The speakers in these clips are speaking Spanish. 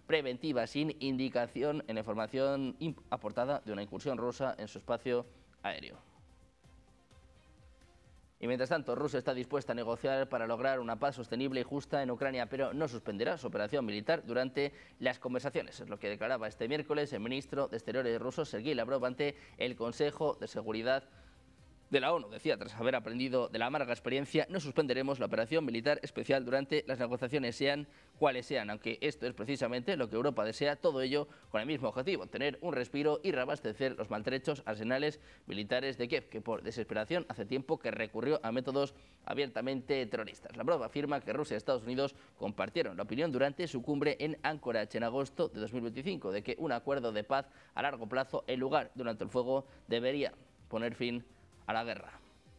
preventiva sin indicación en la información aportada de una incursión rusa en su espacio aéreo. Y mientras tanto, Rusia está dispuesta a negociar para lograr una paz sostenible y justa en Ucrania, pero no suspenderá su operación militar durante las conversaciones. Es lo que declaraba este miércoles el ministro de Exteriores ruso, Sergei Lavrov, ante el Consejo de Seguridad de la ONU. Decía, tras haber aprendido de la amarga experiencia, no suspenderemos la operación militar especial durante las negociaciones, sean cuales sean, aunque esto es precisamente lo que Europa desea, todo ello con el mismo objetivo, tener un respiro y reabastecer los maltrechos arsenales militares de Kiev, que por desesperación hace tiempo que recurrió a métodos abiertamente terroristas. Lavrov afirma que Rusia y Estados Unidos compartieron la opinión durante su cumbre en Anchorage en agosto de 2025 de que un acuerdo de paz a largo plazo, en lugar de un alto el fuego, debería poner fin a la guerra.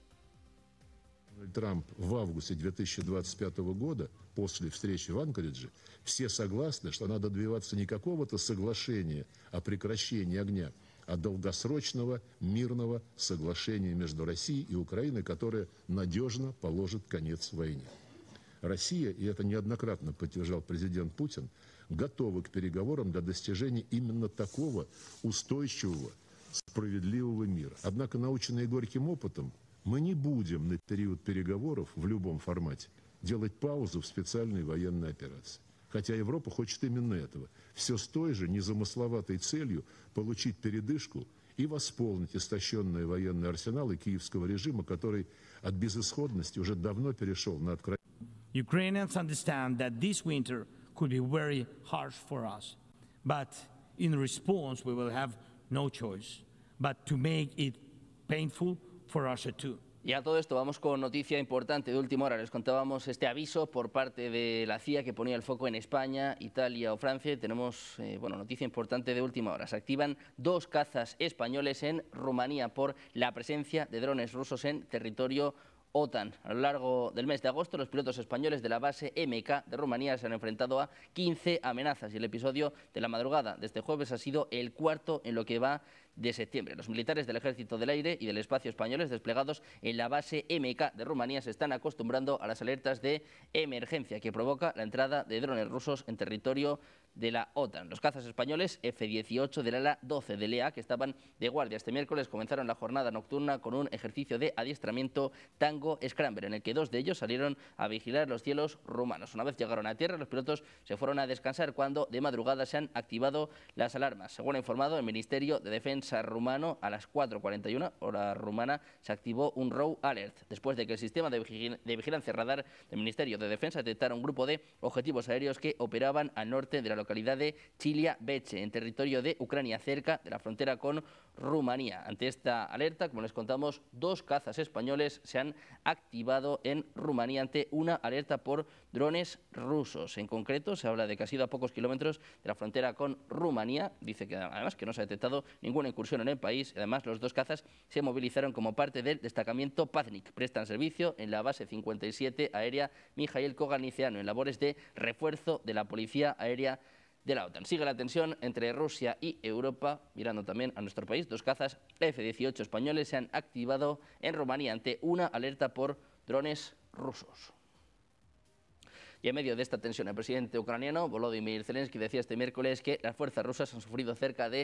Трамп в августе 2025 года, после встречи в Анкоридже, все согласны, что надо добиваться не какого-то соглашения о прекращении огня, а долгосрочного мирного соглашения между Россией и Украиной, которое надежно положит конец войне. Россия, и это неоднократно подтверждал президент Путин, готова к переговорам для достижения именно такого устойчивого, справедливого мира. Однако, наученные горьким опытом, мы не будем на период переговоров в любом формате делать паузу в специальной военной операции. Хотя Европа хочет именно этого. Все с той же незамысловатой целью получить передышку и восполнить истощенные военные арсеналы киевского режима, который от безысходности уже давно перешел на откровение. Ukrainians understand that this winter could be very harsh for us, but in response we will have no choice but to make it painful for Russia too. Y a todo esto vamos con noticia importante de última hora. Les contábamos este aviso por parte de la CIA que ponía el foco en España, Italia o Francia. Tenemos noticia importante de última hora. Se activan 2 cazas españoles en Rumanía por la presencia de drones rusos en territorio OTAN. A lo largo del mes de agosto, los pilotos españoles de la base MK de Rumanía se han enfrentado a 15 amenazas y el episodio de la madrugada de este jueves ha sido el 4º en lo que va de septiembre. Los militares del Ejército del Aire y del Espacio españoles desplegados en la base MK de Rumanía se están acostumbrando a las alertas de emergencia que provoca la entrada de drones rusos en territorio de la OTAN. Los cazas españoles F-18 del ala 12 del EA, que estaban de guardia este miércoles, comenzaron la jornada nocturna con un ejercicio de adiestramiento Tango Scramble, en el que 2 de ellos salieron a vigilar los cielos rumanos. Una vez llegaron a tierra, los pilotos se fueron a descansar cuando de madrugada se han activado las alarmas. Según ha informado el Ministerio de Defensa rumano, a las 4:41 hora rumana se activó un Raw Alert, después de que el sistema de vigilancia radar del Ministerio de Defensa detectara un grupo de objetivos aéreos que operaban al norte de la localidad de Chilia Beche, en territorio de Ucrania, cerca de la frontera con Rumanía. Ante esta alerta, como les contamos, 2 cazas españoles se han activado en Rumanía ante una alerta por drones rusos. En concreto, se habla de que ha sido a pocos kilómetros de la frontera con Rumanía. Dice que además que no se ha detectado ninguna incursión en el país. Además, los 2 cazas se movilizaron como parte del destacamento Paznik. Prestan servicio en la base 57 aérea Mijail Kogalniceanu en labores de refuerzo de la policía aérea de la OTAN. Sigue la tensión entre Rusia y Europa, mirando también a nuestro país. 2 cazas F-18 españoles se han activado en Rumanía ante una alerta por drones rusos. Y en medio de esta tensión, el presidente ucraniano Volodymyr Zelensky decía este miércoles que las fuerzas rusas han sufrido cerca de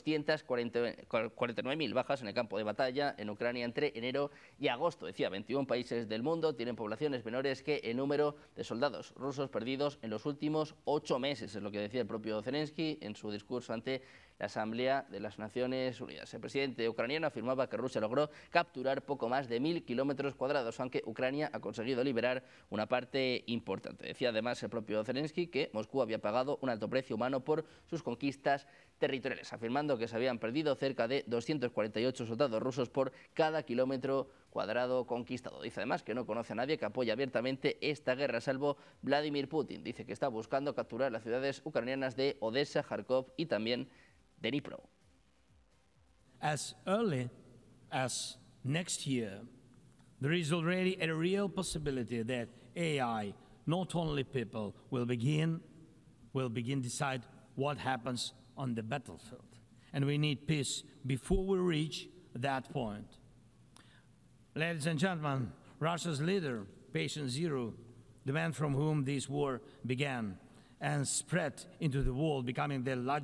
249.000 bajas en el campo de batalla en Ucrania entre enero y agosto. Decía, 21 países del mundo tienen poblaciones menores que el número de soldados rusos perdidos en los últimos 8 meses, es lo que decía el propio Zelensky en su discurso ante la Asamblea de las Naciones Unidas. El presidente ucraniano afirmaba que Rusia logró capturar poco más de 1.000 kilómetros cuadrados, aunque Ucrania ha conseguido liberar una parte importante. Decía además el propio Zelensky que Moscú había pagado un alto precio humano por sus conquistas territoriales, afirmando que se habían perdido cerca de 248 soldados rusos por cada kilómetro cuadrado conquistado. Dice además que no conoce a nadie que apoye abiertamente esta guerra, salvo Vladimir Putin. Dice que está buscando capturar las ciudades ucranianas de Odessa, Kharkov y también de Dnipro. As early as next year, there is already a real possibility that AI, not only people, will begin decide what happens on the battlefield. And we need peace before we reach that point. Ladies and gentlemen, Russia's leader, patient zero, the man from whom this war began, and spread into the world, becoming the largest